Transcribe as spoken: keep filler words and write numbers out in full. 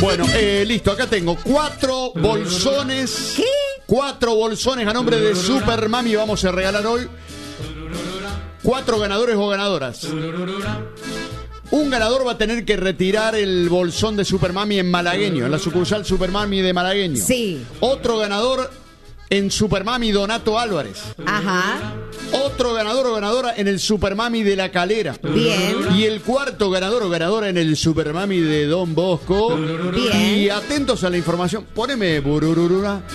Bueno, eh, listo, acá tengo cuatro bolsones. ¿Qué? Cuatro bolsones a nombre de Super Mami. Vamos a regalar hoy cuatro ganadores o ganadoras. Un ganador va a tener que retirar el bolsón de Super Mami en Malagueño, en la sucursal Super Mami de Malagueño. Sí. Otro ganador en Super Mami Donato Álvarez. Ajá. Otro ganador o ganadora en el Super Mami de La Calera. Bien. Y el cuarto ganador o ganadora en el Super Mami de Don Bosco. Bien. Y atentos a la información. Poneme burururura.